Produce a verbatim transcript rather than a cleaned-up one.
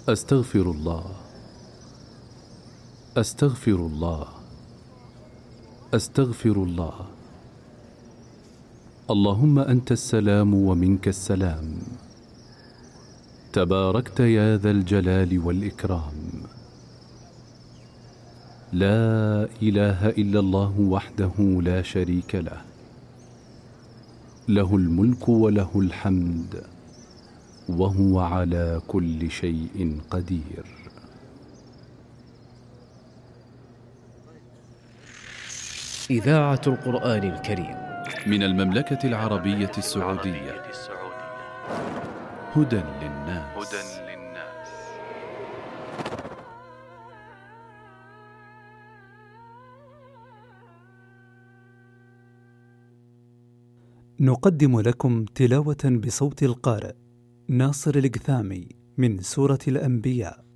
أستغفر الله، أستغفر الله، أستغفر الله. اللهم أنت السلام ومنك السلام، تباركت يا ذا الجلال والإكرام. لا إله إلا الله وحده لا شريك له، له الملك وله الحمد وهو على كل شيء قدير. إذاعة القرآن الكريم من المملكة العربية السعودية. هدى للناس. نقدم لكم تلاوة بصوت القارئ ناصر القثامي من سورة الأنبياء.